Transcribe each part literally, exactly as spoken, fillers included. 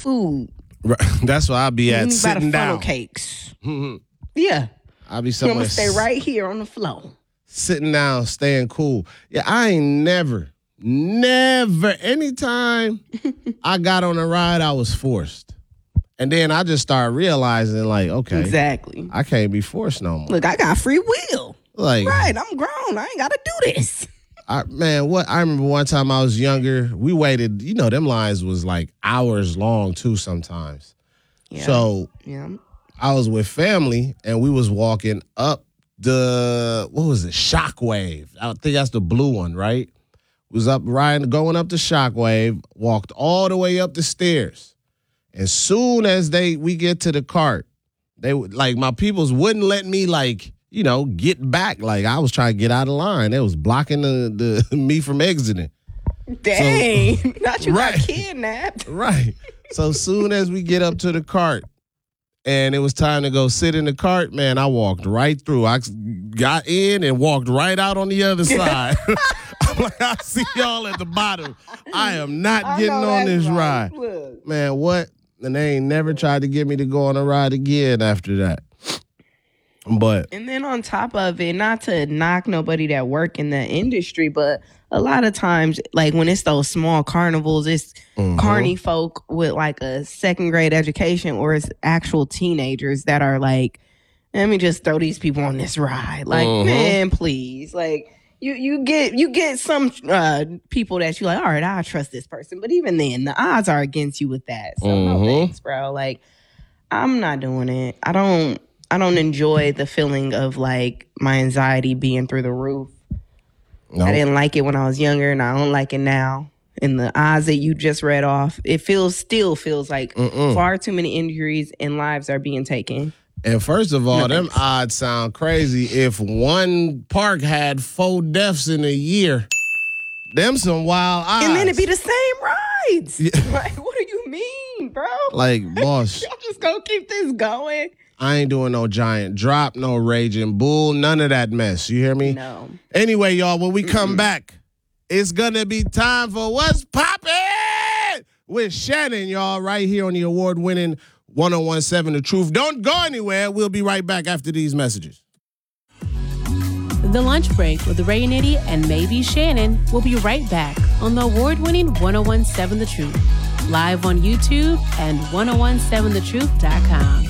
food. Right. That's where I'll be at, By sitting the funnel down. cakes. Yeah. I'll be I'm somewhere. going to stay right here on the floor. Sitting down, staying cool. Yeah, I ain't never, never, anytime I got on a ride, I was forced. And then I just started realizing, like, okay. Exactly. I can't be forced no more. Look, I got free will. Like, right, I'm grown. I ain't got to do this. I, man, what I remember one time I was younger, we waited, you know, them lines was like hours long too sometimes. Yeah. So yeah. I was with family and we was walking up the, what was it, Shockwave. I think that's the blue one, right? Was up riding, going up the Shockwave, walked all the way up the stairs. As soon as they we get to the cart, they would like my peoples wouldn't let me like, you know, get back. Like I was trying to get out of line. They was blocking the, the me from exiting. Dang. So, Not you right. got kidnapped. Right. So soon as we get up to the cart and it was time to go sit in the cart, man, I walked right through. I got in and walked right out on the other side. I'm like, I see y'all at the bottom. I am not I getting on this right. ride. Look. Man, what? And they ain't never tried to get me to go on a ride again after that. But and then on top of it, not to knock nobody that work in the industry, but a lot of times, like when it's those small carnivals, it's mm-hmm. carny folk with like a second grade education, or it's actual teenagers that are like, let me just throw these people on this ride. Like, mm-hmm. man, please. Like you, you get you get some uh, people that you like, all right, I trust this person. But even then, the odds are against you with that. So mm-hmm. no thanks, bro. Like, I'm not doing it. I don't. I don't enjoy the feeling of like my anxiety being through the roof. Nope. I didn't like it when I was younger, and I don't like it now. And the odds that you just read off, it feels still feels like Mm-mm. far too many injuries and lives are being taken. And first of all, no, them odds sound crazy. If one park had four deaths in a year, them some wild odds. And then it'd be the same rides. Yeah. Like, what do you mean, bro? Like, boss. Y'all just gonna keep this going? I ain't doing no giant drop, no raging bull, none of that mess. You hear me? No. Anyway, y'all, when we come mm-hmm. back, it's going to be time for What's Poppin' with Shannon, y'all, right here on the award-winning one oh one point seven The Truth. Don't go anywhere. We'll be right back after these messages. The Lunch Break with Ray Nitty and maybe Shannon will be right back on the award-winning one oh one point seven The Truth, live on YouTube and ten seventeen the truth dot com.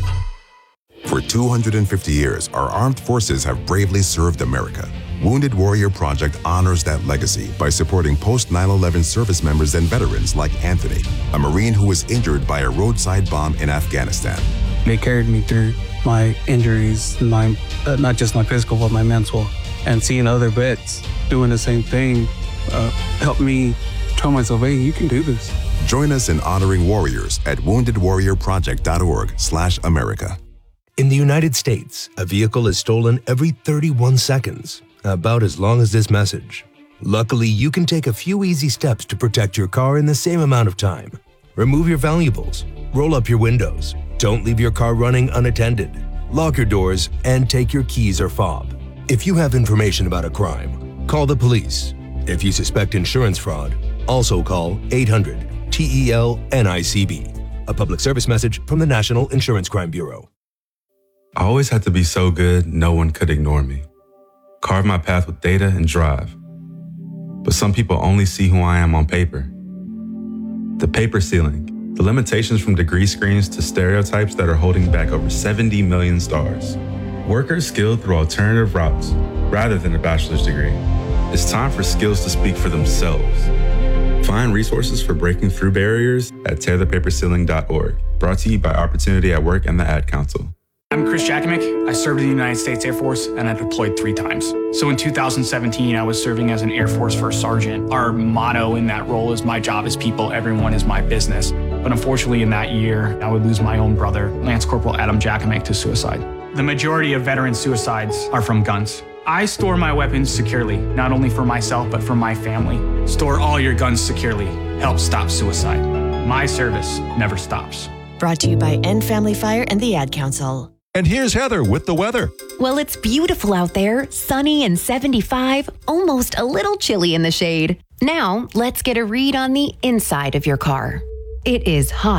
For two hundred fifty years, our armed forces have bravely served America. Wounded Warrior Project honors that legacy by supporting post nine eleven service members and veterans like Anthony, a Marine who was injured by a roadside bomb in Afghanistan. They carried me through my injuries, my uh, not just my physical, but my mental. And seeing other vets doing the same thing uh, helped me tell myself, hey, you can do this. Join us in honoring warriors at wounded warrior project dot org slash America. In the United States, a vehicle is stolen every thirty-one seconds, about as long as this message. Luckily, you can take a few easy steps to protect your car in the same amount of time. Remove your valuables, roll up your windows, don't leave your car running unattended, lock your doors, and take your keys or fob. If you have information about a crime, call the police. If you suspect insurance fraud, also call eight hundred T E L N I C B. A public service message from the National Insurance Crime Bureau. I always had to be so good, no one could ignore me. Carve my path with data and drive. But some people only see who I am on paper. The paper ceiling, the limitations from degree screens to stereotypes that are holding back over seventy million stars. Workers skilled through alternative routes, rather than a bachelor's degree. It's time for skills to speak for themselves. Find resources for breaking through barriers at tear the paper ceiling dot org. Brought to you by Opportunity at Work and the Ad Council. I'm Chris Jakimick. I served in the United States Air Force and I deployed three times. So in two thousand seventeen, I was serving as an Air Force First Sergeant. Our motto in that role is my job is people, everyone is my business. But unfortunately in that year, I would lose my own brother, Lance Corporal Adam Jakimick, to suicide. The majority of veteran suicides are from guns. I store my weapons securely, not only for myself, but for my family. Store all your guns securely. Help stop suicide. My service never stops. Brought to you by End Family Fire and the Ad Council. And here's Heather with the weather. Well, it's beautiful out there, sunny and seventy-five, almost a little chilly in the shade. Now, let's get a read on the inside of your car. It is hot.